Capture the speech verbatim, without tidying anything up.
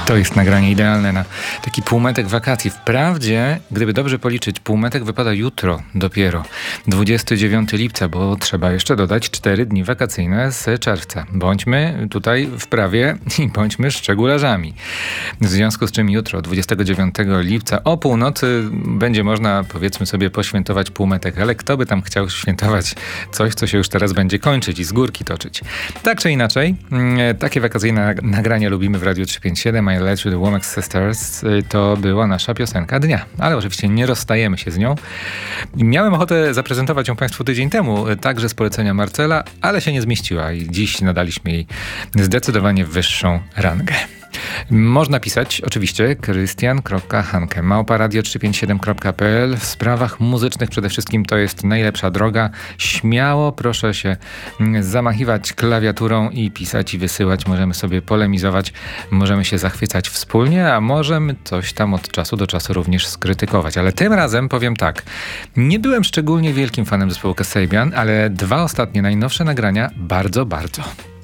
To jest nagranie idealne na taki półmetek wakacji. Wprawdzie, gdyby dobrze policzyć, półmetek wypada jutro dopiero, dwudziestego dziewiątego lipca, bo trzeba jeszcze dodać cztery dni wakacyjne z czerwca. Bądźmy tutaj w prawie i bądźmy szczegularzami. W związku z czym jutro, dwudziestego dziewiątego lipca o północy będzie można, powiedzmy sobie, poświętować półmetek. Ale kto by tam chciał świętować coś, co się już teraz będzie kończyć i z górki toczyć? Tak czy inaczej, takie wakacyjne nagrania lubimy w Radiu trzysta pięćdziesiąt siedem. I Let You The Womack Sisters to była nasza piosenka dnia. Ale oczywiście nie rozstajemy się z nią. Miałem ochotę zaprezentować ją Państwu tydzień temu, także z polecenia Marcela, ale się nie zmieściła i dziś nadaliśmy jej zdecydowanie wyższą rangę. Można pisać oczywiście krystian kropka hanke małpa radio trzysta pięćdziesiąt siedem kropka p l. W sprawach muzycznych przede wszystkim to jest najlepsza droga. Śmiało proszę się zamachiwać klawiaturą i pisać i wysyłać. Możemy sobie polemizować, możemy się zachwycać wspólnie, a możemy coś tam od czasu do czasu również skrytykować. Ale tym razem powiem tak, nie byłem szczególnie wielkim fanem zespołu Kasabian, ale dwa ostatnie najnowsze nagrania bardzo, bardzo.